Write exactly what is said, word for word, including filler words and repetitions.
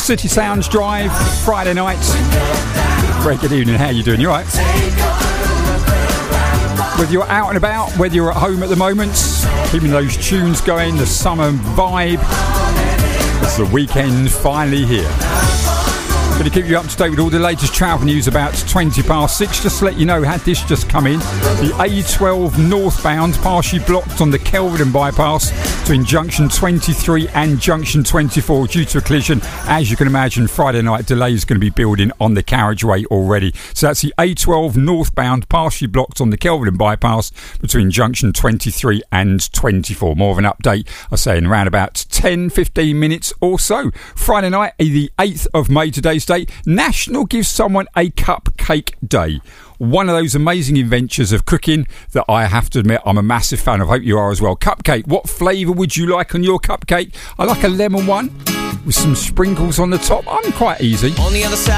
City Sounds Drive, Friday night. Very good evening, how you doing? You alright? Whether you're out and about, whether you're at home at the moment, keeping those tunes going, the summer vibe, it's the weekend finally here. Going to keep you up to date with all the latest travel news about twenty past six. Just to let you know, had this just come in, the A twelve northbound partially blocked on the Kelvedon bypass between junction twenty-three and junction twenty-four due to a collision. As you can imagine, Friday night delays going to be building on the carriageway already. So that's the A twelve northbound partially blocked on the Kelvedon bypass between junction twenty-three and twenty-four. More of an update, I say, in around about ten fifteen minutes or so. Friday night, the eighth of May, today's day, National Give Someone a Cupcake Day. One of those amazing adventures of cooking that I have to admit I'm a massive fan of. I hope you are as well. Cupcake, what flavour would you like on your cupcake? I like a lemon one with some sprinkles on the top. I'm quite easy. On the other side.